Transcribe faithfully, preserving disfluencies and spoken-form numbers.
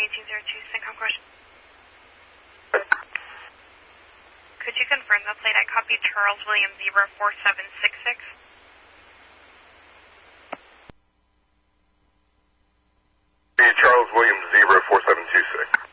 eighteen zero two, Syncom question. Could you confirm the plate? I copied Charles William Zebra four seven six six. Charles William Zebra four seven two six.